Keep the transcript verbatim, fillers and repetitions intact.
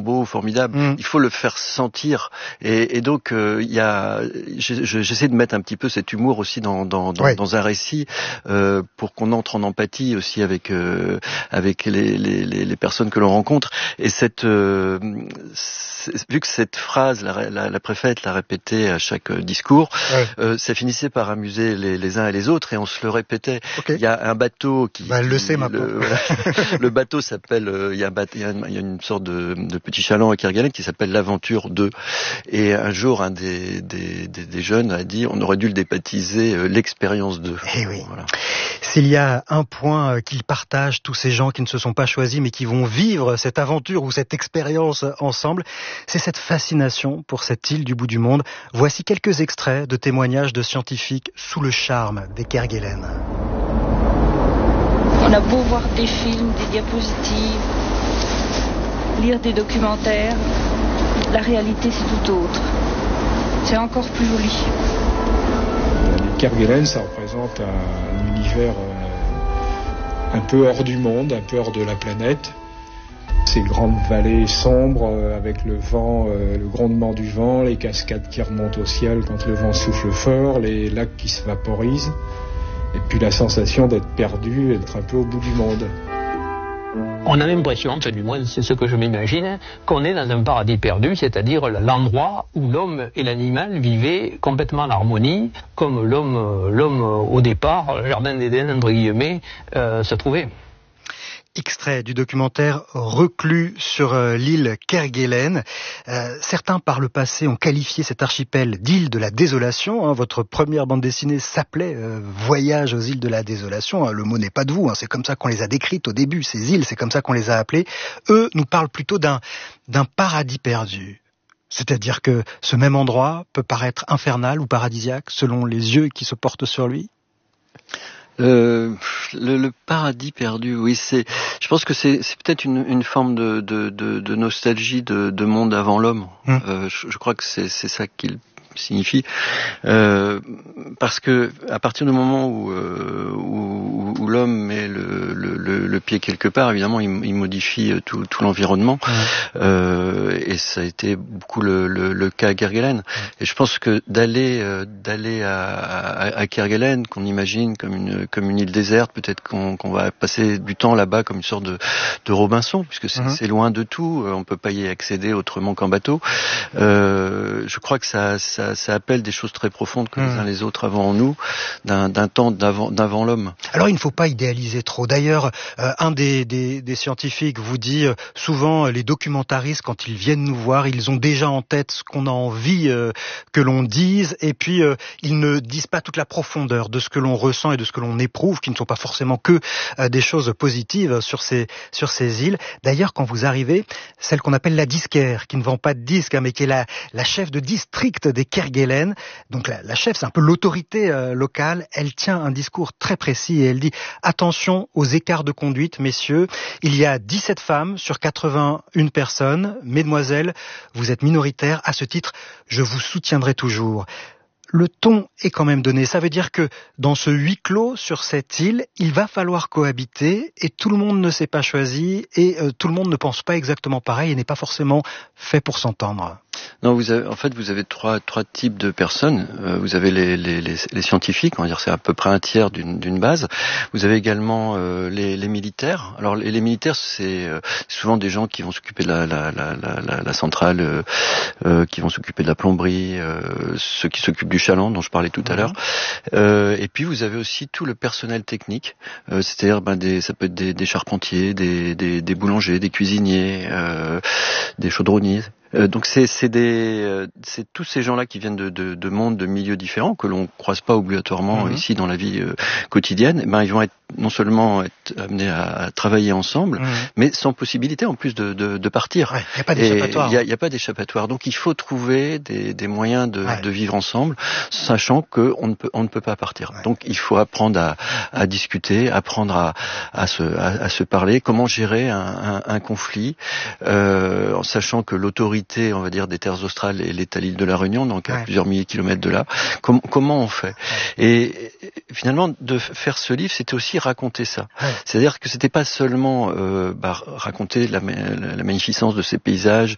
beau, formidable. Mmh. Il faut le faire sentir. Et, et donc, il euh, y a, j'essaie de mettre un petit peu cet humour aussi dans, dans, dans, ouais. dans un récit euh, pour qu'on entre en empathie aussi avec euh, avec les, les, les personnes que l'on rencontre. Et cette, euh, vu que cette phrase, la, la, la préfète l'a répétée à chaque discours, ouais. euh, ça finissait par amuser les, les uns et les autres, et on se le répétait. Okay. Il y a un bateau qui... Bah, elle qui, le sait maintenant. Le, voilà, le bateau s'appelle... Euh, il, y a un bateau, il, y a une, il y a une sorte de, de petit chaland à Kerguelen qui s'appelle l'Aventure deux. Et un jour, un des, des, des, des jeunes a dit on aurait dû le débaptiser euh, l'Expérience deux. Eh oui. Voilà. S'il y a un point qu'ils partagent, tous ces gens qui ne se sont pas choisis, mais qui vont vivre cette aventure ou cette expérience ensemble, c'est cette fascination pour cette île du bout du monde. Voici quelques extraits de témoignages de scientifiques sous le charme des Kerguelen. On a beau voir des films, des diapositives, lire des documentaires, la réalité c'est tout autre. C'est encore plus joli. Les Kerguelen, ça représente un univers euh, un peu hors du monde, un peu hors de la planète. Ces grandes vallées sombres euh, avec le vent, euh, le grondement du vent, les cascades qui remontent au ciel quand le vent souffle fort, les lacs qui se vaporisent, et puis la sensation d'être perdu et d'être un peu au bout du monde. On a l'impression, enfin du moins c'est ce que je m'imagine, qu'on est dans un paradis perdu, c'est-à-dire l'endroit où l'homme et l'animal vivaient complètement en harmonie, comme l'homme, l'homme au départ, le jardin d'Éden entre guillemets, euh, se trouvait. Extrait du documentaire Reclus sur euh, l'île Kerguelen. Euh, certains par le passé ont qualifié cet archipel d'île de la désolation. Hein. Votre première bande dessinée s'appelait euh, Voyage aux îles de la désolation. Hein. Le mot n'est pas de vous, hein. C'est comme ça qu'on les a décrites au début, ces îles, c'est comme ça qu'on les a appelées. Eux nous parlent plutôt d'un, d'un paradis perdu. C'est-à-dire que ce même endroit peut paraître infernal ou paradisiaque selon les yeux qui se portent sur lui. Euh, le, le paradis perdu, oui, c'est. Je pense que c'est, c'est peut-être une, une forme de, de, de, de nostalgie de, de monde avant l'homme. Mmh. Euh, je, je crois que c'est, c'est ça qu'il signifie, euh, parce que à partir du moment où, euh, où, où l'homme met le, le, le pied quelque part, évidemment, il, il modifie tout, tout l'environnement, mmh. euh, et ça a été beaucoup le, le, le cas à Kerguelen. Mmh. Et je pense que d'aller, euh, d'aller à, à, à Kerguelen, qu'on imagine comme une, comme une île déserte, peut-être qu'on, qu'on va passer du temps là-bas comme une sorte de, de Robinson, puisque c'est, mmh. c'est loin de tout, on peut pas y accéder autrement qu'en bateau. Euh, je crois que ça, ça Ça, ça appelle des choses très profondes que mmh. les uns les autres avant nous, d'un, d'un temps d'avant, d'avant l'homme. Alors il ne faut pas idéaliser trop. D'ailleurs, euh, un des, des, des scientifiques vous dit euh, souvent les documentaristes, quand ils viennent nous voir, ils ont déjà en tête ce qu'on a envie euh, que l'on dise, et puis euh, ils ne disent pas toute la profondeur de ce que l'on ressent et de ce que l'on éprouve, qui ne sont pas forcément que euh, des choses positives sur ces, sur ces îles. D'ailleurs, quand vous arrivez, celle qu'on appelle la disquaire, qui ne vend pas de disques, hein, mais qui est la, la chef de district des Kerguelen, donc la, la chef, c'est un peu l'autorité euh, locale, elle tient un discours très précis et elle dit « Attention aux écarts de conduite, messieurs, il y a dix-sept femmes sur quatre-vingt-une personnes, mesdemoiselles, vous êtes minoritaires, à ce titre, je vous soutiendrai toujours ». Le ton est quand même donné. Ça veut dire que dans ce huis clos sur cette île, il va falloir cohabiter et tout le monde ne s'est pas choisi et euh, tout le monde ne pense pas exactement pareil et n'est pas forcément fait pour s'entendre. Non, vous avez, en fait, vous avez trois, trois types de personnes. Euh, vous avez les, les, les, les scientifiques, on va dire c'est à peu près un tiers d'une, d'une base. Vous avez également euh, les, les militaires. Alors les, les militaires, c'est euh, souvent des gens qui vont s'occuper de la, la, la, la, la centrale, euh, euh, qui vont s'occuper de la plomberie, euh, ceux qui s'occupent du chaland dont je parlais tout à l'heure. Euh, et puis vous avez aussi tout le personnel technique, euh, c'est-à-dire ben, des, ça peut être des, des charpentiers, des, des, des boulangers, des cuisiniers, euh, des chaudronniers. Euh, donc c'est, c'est des, euh, c'est tous ces gens-là qui viennent de, de, de mondes, de milieux différents que l'on croise pas obligatoirement mmh. ici dans la vie euh, quotidienne. Ben ils vont être non seulement être amenés à, à travailler ensemble, mmh. mais sans possibilité en plus de, de, de partir. Il ouais, n'y a pas d'échappatoire. Il n'y a, a pas d'échappatoire. Donc il faut trouver des, des moyens de, ouais. de vivre ensemble, sachant que on ne peut, on ne peut pas partir. Ouais. Donc il faut apprendre à, à discuter, apprendre à, à se, à, à se parler. Comment gérer un, un, un conflit, euh, en sachant que l'autorité on va dire des terres australes et l'État l'île de la Réunion, donc à ouais. plusieurs milliers de kilomètres de là. Com- comment on fait ouais. et, et finalement, de faire ce livre, c'était aussi raconter ça. Ouais. C'est-à-dire que c'était pas seulement euh, bah, raconter la, la, la magnificence de ces paysages,